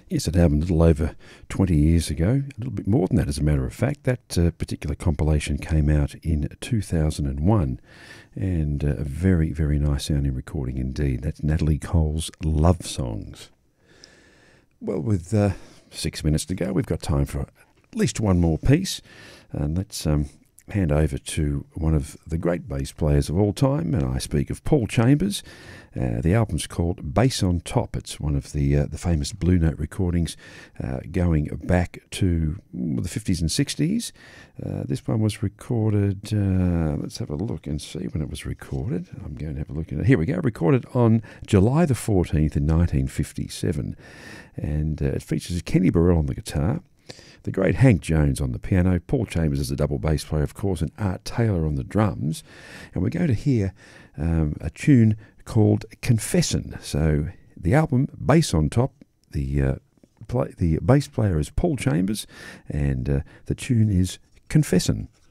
Yes, it happened a little over 20 years ago, a little bit more than that as a matter of fact. That particular compilation came out in 2001 and a very, very nice sounding recording indeed. That's Natalie Cole's Love Songs. Well, with 6 minutes to go, we've got time for at least one more piece. And let's hand over to one of the great bass players of all time, and I speak of Paul Chambers. The album's called Bass on Top. It's one of the famous Blue Note recordings going back to the 50s and 60s. This one was recorded, let's have a look and see when it was recorded. I'm going to have a look at it. Here we go, recorded on July the 14th in 1957. And it features Kenny Burrell on the guitar, the great Hank Jones on the piano, Paul Chambers as a double bass player, of course, and Art Taylor on the drums. And we're going to hear a tune called Confessin'. So the album, Bass on Top, the bass player is Paul Chambers, and the tune is Confessin'.